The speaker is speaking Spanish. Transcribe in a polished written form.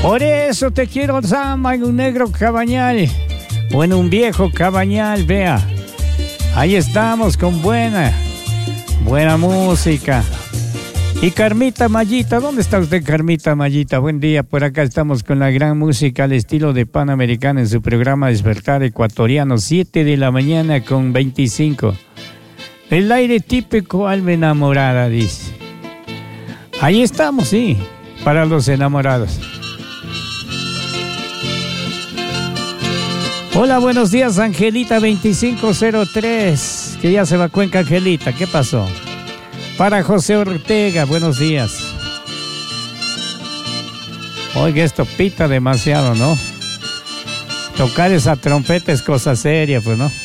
Por eso te quiero, Zamba, en un negro cabañal o en un viejo cabañal, vea. Ahí estamos con buena música. Y Carmita Mallita, ¿dónde está usted, Carmita Mallita? Buen día, por acá estamos con la gran música al estilo de Panamericana en su programa Despertar Ecuatoriano, 7 de la mañana con 25. El aire típico alma enamorada, dice. Ahí estamos, sí, para los enamorados. Hola, buenos días, Angelita 2503, que ya se va a Cuenca, Angelita, ¿qué pasó? Para José Ortega, buenos días. Oiga, esto pita demasiado, ¿no? Tocar esa trompeta es cosa seria, pues, ¿no?